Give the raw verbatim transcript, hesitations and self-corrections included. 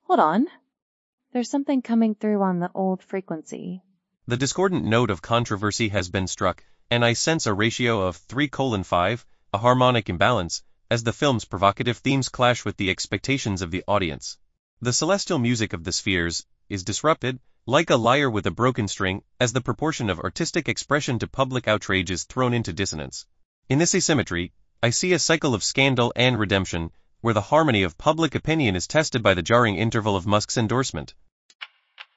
Hold on. There's something coming through on the old frequency. The discordant note of controversy has been struck, and I sense a ratio of three colon five, a harmonic imbalance, as the film's provocative themes clash with the expectations of the audience. The celestial music of the spheres is disrupted, like a lyre with a broken string, as the proportion of artistic expression to public outrage is thrown into dissonance. In this asymmetry, I see a cycle of scandal and redemption, where the harmony of public opinion is tested by the jarring interval of Musk's endorsement.